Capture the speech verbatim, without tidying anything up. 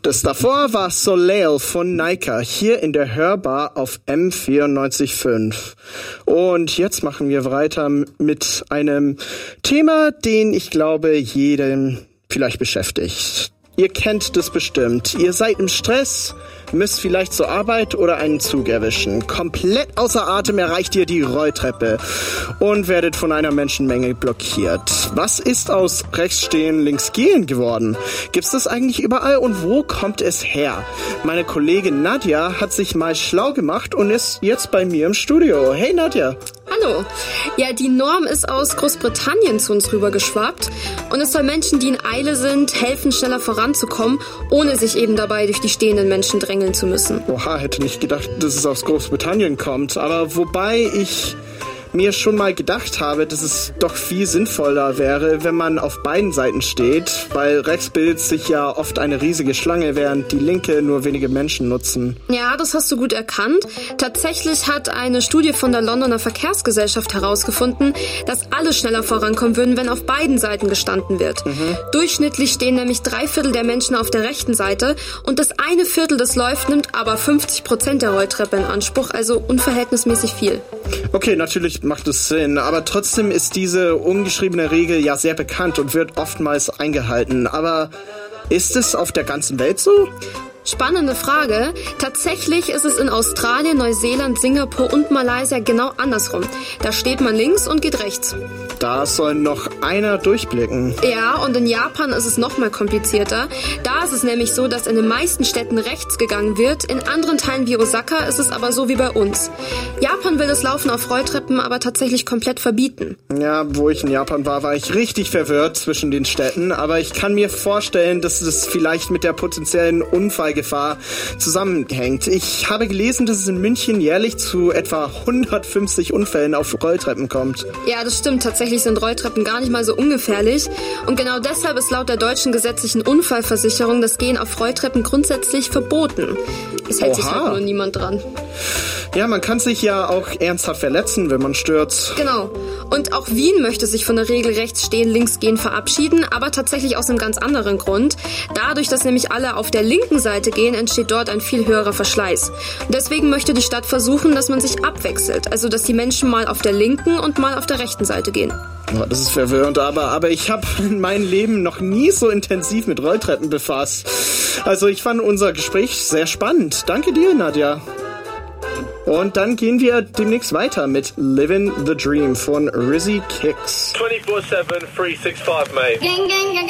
Das davor war Soleil von Naika hier in der Hörbar auf M vierundneunzig Komma fünf. Und jetzt machen wir weiter mit einem Thema, den ich glaube, jeden vielleicht beschäftigt. Ihr kennt das bestimmt. Ihr seid im Stress, müsst vielleicht zur Arbeit oder einen Zug erwischen. Komplett außer Atem erreicht ihr die Rolltreppe und werdet von einer Menschenmenge blockiert. Was ist aus rechts stehen, links gehen geworden? Gibt's das eigentlich überall und wo kommt es her? Meine Kollegin Nadja hat sich mal schlau gemacht und ist jetzt bei mir im Studio. Hey Nadja. Hallo. Ja, die Norm ist aus Großbritannien zu uns rübergeschwappt und es soll Menschen, die in Eile sind, helfen, schneller voranzukommen, ohne sich eben dabei durch die stehenden Menschen drängeln zu müssen. Oha, hätte nicht gedacht, dass es aus Großbritannien kommt. Aber wobei ich mir schon mal gedacht habe, dass es doch viel sinnvoller wäre, wenn man auf beiden Seiten steht, weil rechts bildet sich ja oft eine riesige Schlange, während die linke nur wenige Menschen nutzen. Ja, das hast du gut erkannt. Tatsächlich hat eine Studie von der Londoner Verkehrsgesellschaft herausgefunden, dass alle schneller vorankommen würden, wenn auf beiden Seiten gestanden wird. Mhm. Durchschnittlich stehen nämlich drei Viertel der Menschen auf der rechten Seite und das eine Viertel, das läuft, nimmt aber fünfzig Prozent der Rolltreppe in Anspruch, also unverhältnismäßig viel. Okay, natürlich macht es Sinn, aber trotzdem ist diese ungeschriebene Regel ja sehr bekannt und wird oftmals eingehalten. Aber ist es auf der ganzen Welt so? Spannende Frage. Tatsächlich ist es in Australien, Neuseeland, Singapur und Malaysia genau andersrum. Da steht man links und geht rechts. Da soll noch einer durchblicken. Ja, und in Japan ist es noch mal komplizierter. Da ist es nämlich so, dass in den meisten Städten rechts gegangen wird. In anderen Teilen wie Osaka ist es aber so wie bei uns. Japan will das Laufen auf Rolltreppen aber tatsächlich komplett verbieten. Ja, wo ich in Japan war, war ich richtig verwirrt zwischen den Städten. Aber ich kann mir vorstellen, dass es vielleicht mit der potenziellen Unfall Gefahr zusammenhängt. Ich habe gelesen, dass es in München jährlich zu etwa hundertfünfzig Unfällen auf Rolltreppen kommt. Ja, das stimmt. Tatsächlich sind Rolltreppen gar nicht mal so ungefährlich. Und genau deshalb ist laut der deutschen gesetzlichen Unfallversicherung das Gehen auf Rolltreppen grundsätzlich verboten. Es hält Oha. sich halt nur niemand dran. Ja, man kann sich ja auch ernsthaft verletzen, wenn man stürzt. Genau. Und auch Wien möchte sich von der Regel rechts stehen, links gehen verabschieden, aber tatsächlich aus einem ganz anderen Grund. Dadurch, dass nämlich alle auf der linken Seite gehen, entsteht dort ein viel höherer Verschleiß. Und deswegen möchte die Stadt versuchen, dass man sich abwechselt. Also, dass die Menschen mal auf der linken und mal auf der rechten Seite gehen. Oh, das ist verwirrend, aber, aber ich habe in meinem Leben noch nie so intensiv mit Rolltreppen befasst. Also ich fand unser Gespräch sehr spannend. Danke dir, Nadja. Und dann gehen wir demnächst weiter mit Livin' the Dream von Rizzy Kicks. twenty-four seven, three sixty-five, mate.